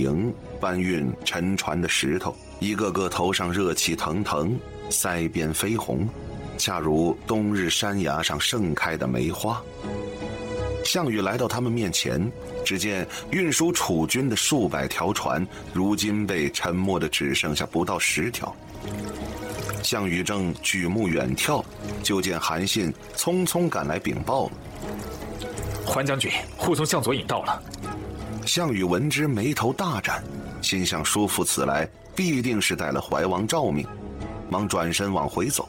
营搬运沉船的石头，一个个头上热气腾腾，腮边绯红，恰如冬日山崖上盛开的梅花。项羽来到他们面前，只见运输楚军的数百条船，如今被沉没的只剩下不到10条。项羽正举目远眺，就见韩信匆匆赶来禀报了： 桓将军，护从向左引到了。 项羽闻之，眉头大展，心想叔父此来必定是带了怀王诏命，忙转身往回走。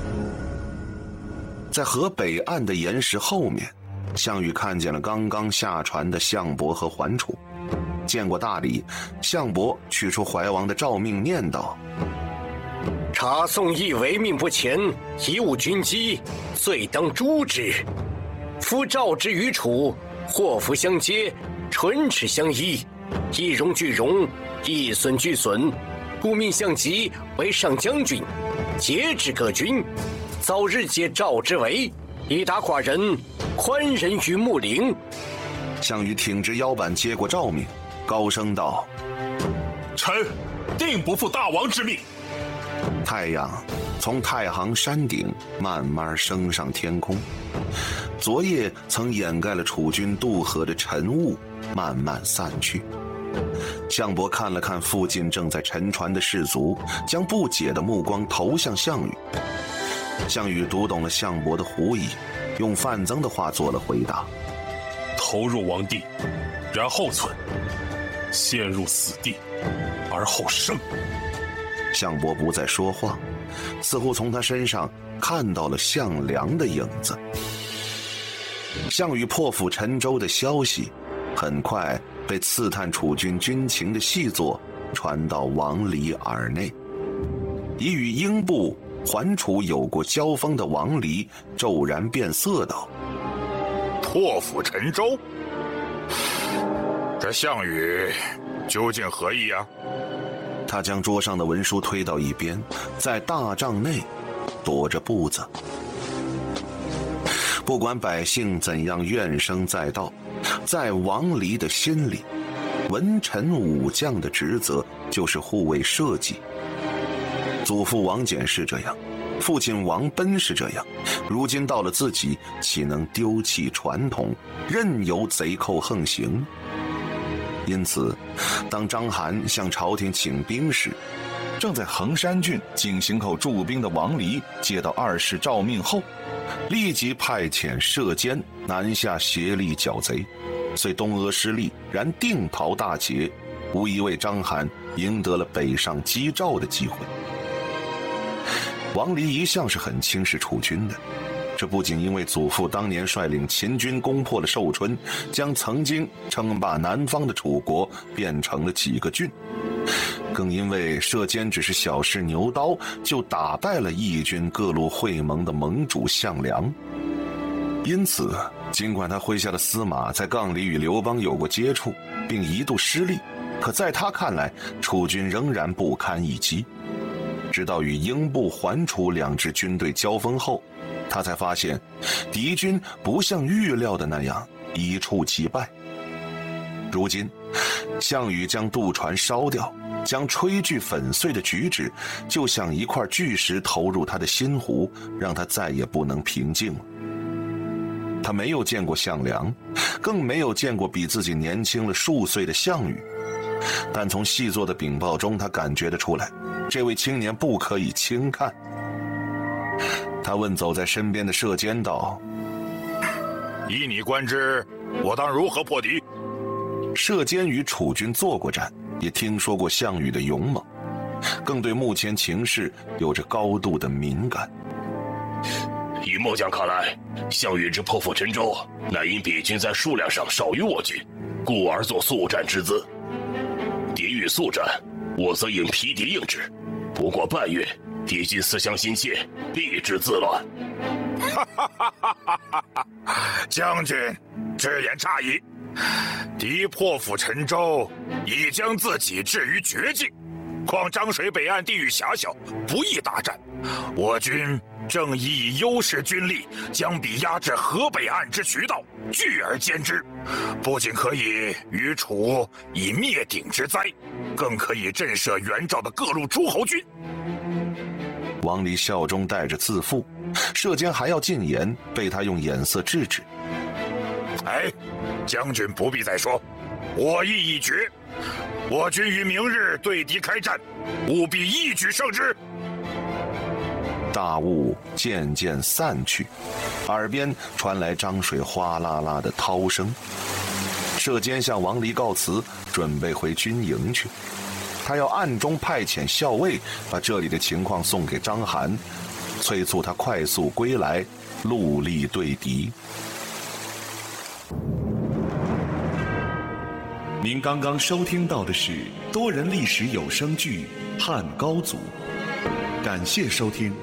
在河北岸的岩石后面，项羽看见了刚刚下船的项伯和桓楚。见过大礼，项伯取出怀王的诏命，念道： 查宋义违命不前，贻误军机，罪当诛之。夫诏之于楚，祸福相接，唇齿相依，一荣俱荣，一损俱损，故命项籍为上将军，节制各军，早日解诏之围，以达寡人宽仁于穆陵。 项羽挺直腰板，接过诏命，高声道： 臣定不负大王之命。 太阳从太行山顶慢慢升上天空，昨夜曾掩盖了楚军渡河的晨雾慢慢散去。项伯看了看附近正在沉船的士卒，将不解的目光投向项羽。项羽读懂了项伯的狐疑，用范增的话做了回答： 投入王地，然后存；陷入死地，而后生。 项伯不再说话，似乎从他身上看到了项梁的影子。项羽破釜沉舟的消息很快被刺探楚军军情的细作传到王离耳内。已与英布、桓楚有过交锋的王离骤然变色道： 破釜沉舟，这项羽究竟何意啊？ 他将桌上的文书推到一边，在大帐内踱着步子。不管百姓怎样怨声载道，在王离的心里，文臣武将的职责就是护卫社稷。祖父王翦是这样，父亲王贲是这样，如今到了自己，岂能丢弃传统，任由贼寇横行？因此，当章邯向朝廷请兵时， 正在衡山郡井陉口驻兵的王离接到二世诏命后，立即派遣射监南下协力剿贼。虽东阿失利，然定陶大捷，无疑为章邯赢得了北上击赵的机会。王离一向是很轻视楚军的，这不仅因为祖父当年率领秦军攻破了寿春，将曾经称霸南方的楚国变成了几个郡，更因为射监只是小试牛刀，就打败了义军各路会盟的盟主项梁。因此，尽管他麾下的司马在杠里与刘邦有过接触，并一度失利，可在他看来，楚军仍然不堪一击。直到与英布、桓楚两支军队交锋后，他才发现敌军不像预料的那样一触即败。如今项羽将渡船烧掉，将炊具粉碎的举止，就像一块巨石投入他的心湖，让他再也不能平静了。他没有见过项梁，更没有见过比自己年轻了数岁的项羽，但从细作的禀报中，他感觉得出来，这位青年不可以轻看。他问走在身边的射监道： 依你观之，我当如何破敌？ 射监与楚军作过战，也听说过项羽的勇猛，更对目前情势有着高度的敏感。 以末将看来，项羽之破釜沉舟，乃因彼军在数量上少于我军，故而作速战之姿。敌欲速战，我则应疲敌应之。不过半月，敌军思乡心切，必致自乱。 将军直言差矣，敌破釜沉舟，已将自己置于绝境。况漳水北岸地域狭小，不易大战。我军正以优势军力，将彼压至河北岸之渠道， 聚而歼之，不仅可以与楚以灭顶之灾，更可以震慑袁赵的各路诸侯军。 王离笑中带着自负，射间还要进言，被他用眼色制止。 哎，将军不必再说，我意已决，我军于明日对敌开战，务必一举胜之。 大雾渐渐散去，耳边传来张水哗啦啦的涛声。射监向王离告辞，准备回军营去。他要暗中派遣校尉，把这里的情况送给章邯，催促他快速归来，戮力对敌。 您刚刚收听到的是多人历史有声剧《汉高祖》，感谢收听。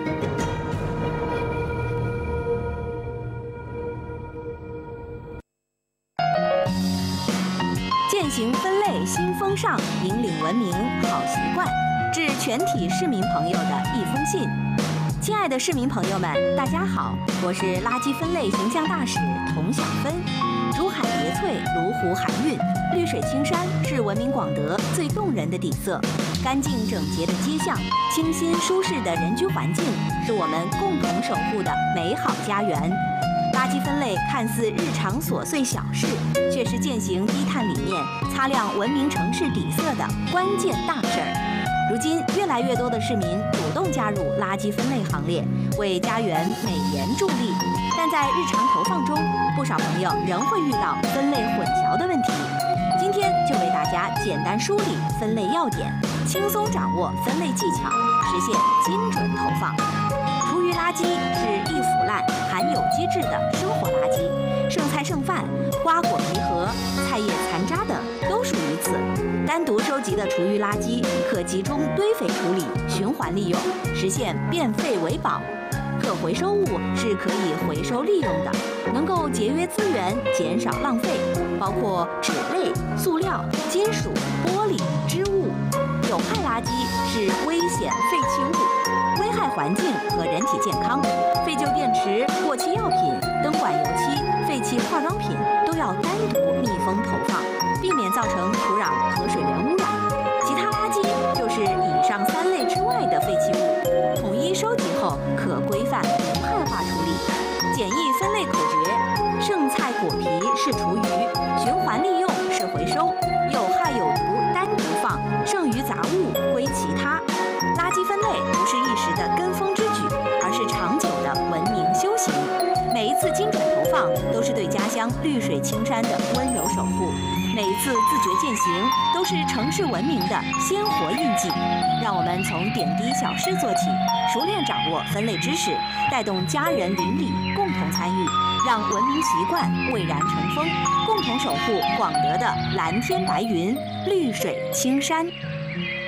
践行分类新风尚，引领文明好习惯，致全体市民朋友的一封信。亲爱的市民朋友们，大家好，我是垃圾分类形象大使童小芬。竹海叠翠，芦湖含韵，绿水青山是文明广德最动人的底色。干净整洁的街巷，清新舒适的人居环境，是我们共同守护的美好家园。垃圾分类看似日常琐碎小事，却是践行低碳理念、擦亮文明城市底色的关键大事儿。如今，越来越多的市民主动加入垃圾分类行列，为家园美颜助力。但在日常投放中，不少朋友仍会遇到分类混淆的问题。今天就为大家简单梳理分类要点，轻松掌握分类技巧，实现精准投放。厨余垃圾是易腐烂、含有机质的生活垃圾，剩菜剩饭、瓜果皮核、菜叶残渣等都属于此。单独收集的厨余垃圾可集中堆肥处理、循环利用，实现变废为宝。可回收物是可以回收利用的，能够节约资源，减少浪费，包括纸类、塑料、金属、玻璃、织物。有害垃圾是危险废弃物，危害环境和人体健康。废旧电池、过期药品、灯管油漆、废弃化妆品都要单独密封投放，避免造成土壤和水源污染。其他垃圾就是以上3类之外的废弃物，统一收集后可规范无害化处理。简易分类口诀：剩菜果皮是厨余，循环利用是回收，有害有毒单独放，剩余杂物归其他。垃圾分类不是一时的跟风之举，而是长久的文明修行。每一次精准投放，都是对家乡绿水青山的温柔守护；每一次自觉践行，都是城市文明的鲜活印记。让我们从点滴小事做起，熟练掌握分类知识，带动家人邻里共同参与，让文明习惯蔚然成风，共同守护广德的蓝天白云、绿水青山。